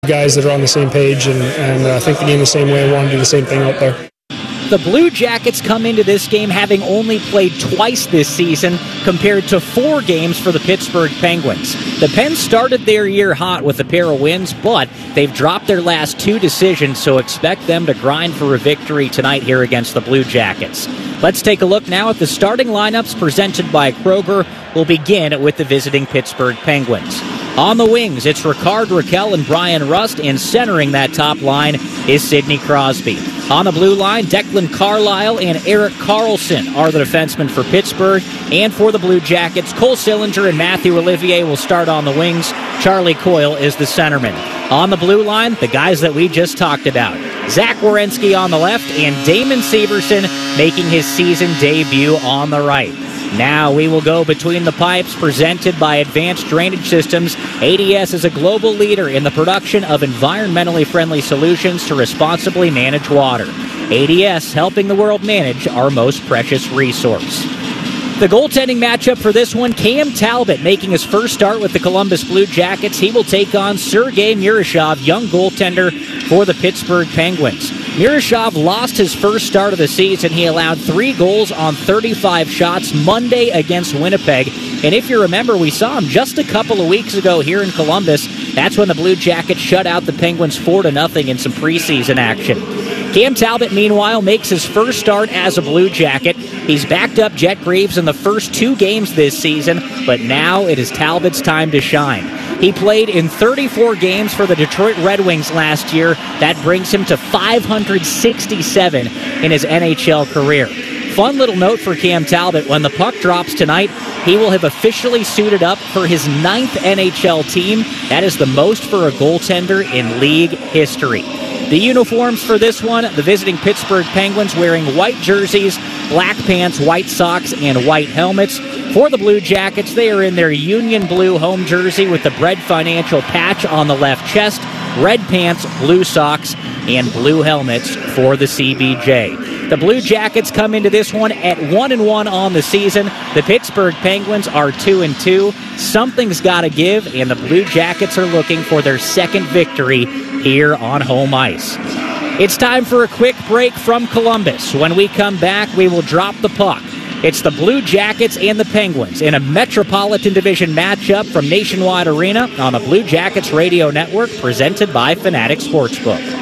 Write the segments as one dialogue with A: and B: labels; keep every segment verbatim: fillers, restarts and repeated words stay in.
A: guys that are on the same page and, and uh, think the game the same way and want to do the same thing out there.
B: The Blue Jackets come into this game having only played twice this season compared to four games for the Pittsburgh Penguins. The Pens started their year hot with a pair of wins, but they've dropped their last two decisions, so expect them to grind for a victory tonight here against the Blue Jackets. Let's take a look now at the starting lineups presented by Kroger. We'll begin with the visiting Pittsburgh Penguins. On the wings, it's Ricard Raquel and Brian Rust, and centering that top line is Sidney Crosby. On the blue line, Declan Carlisle and Erik Karlsson are the defensemen for Pittsburgh. And for the Blue Jackets, Cole Sillinger and Matthew Olivier will start on the wings. Charlie Coyle is the centerman. On the blue line, the guys that we just talked about. Zach Werenski on the left and Damon Severson making his season debut on the right. Now we will go between the pipes, presented by Advanced Drainage Systems. A D S is a global leader in the production of environmentally friendly solutions to responsibly manage water. A D S, helping the world manage our most precious resource. The goaltending matchup for this one, Cam Talbot making his first start with the Columbus Blue Jackets. He will take on Sergei Murashov, young goaltender for the Pittsburgh Penguins. Murashov lost his first start of the season. He allowed three goals on thirty-five shots Monday against Winnipeg. And if you remember, we saw him just a couple of weeks ago here in Columbus. That's when the Blue Jackets shut out the Penguins four to nothing in some preseason action. Cam Talbot, meanwhile, makes his first start as a Blue Jacket. He's backed up Jet Graves in the first two games this season, but now it is Talbot's time to shine. He played in thirty-four games for the Detroit Red Wings last year. That brings him to five hundred sixty-seven in his N H L career. Fun little note for Cam Talbot, when the puck drops tonight, he will have officially suited up for his ninth N H L team. That is the most for a goaltender in league history. The uniforms for this one, the visiting Pittsburgh Penguins wearing white jerseys, black pants, white socks, and white helmets. For the Blue Jackets, they are in their Union Blue home jersey with the Bread Financial patch on the left chest, red pants, blue socks, and blue helmets for the C B J. The Blue Jackets come into this one at one and one on the season. The Pittsburgh Penguins are two and two. Something's got to give, and the Blue Jackets are looking for their second victory here on home ice. It's time for a quick break from Columbus. When we come back, we will drop the puck. It's the Blue Jackets and the Penguins in a Metropolitan Division matchup from Nationwide Arena on the Blue Jackets Radio Network, presented by Fanatic Sportsbook.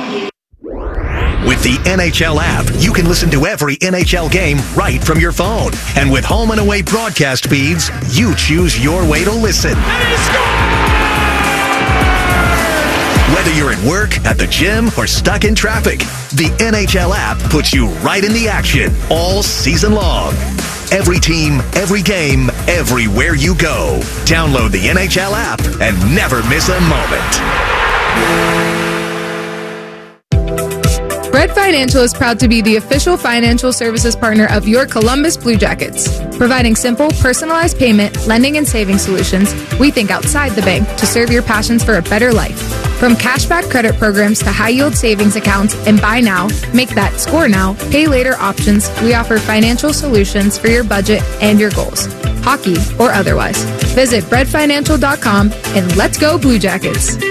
C: With the N H L app, you can listen to every N H L game right from your phone. And with home and away broadcast feeds, you choose your way to listen. Whether you're at work, at the gym, or stuck in traffic, the N H L app puts you right in the action all season long. Every team, every game, everywhere you go. Download the N H L app and never miss a moment.
D: Bread Financial is proud to be the official financial services partner of your Columbus Blue Jackets. Providing simple, personalized payment, lending, and saving solutions, we think outside the bank to serve your passions for a better life. From cashback credit programs to high-yield savings accounts and buy now, make that score now, pay later options, we offer financial solutions for your budget and your goals, hockey or otherwise. Visit bread financial dot com and let's go Blue Jackets.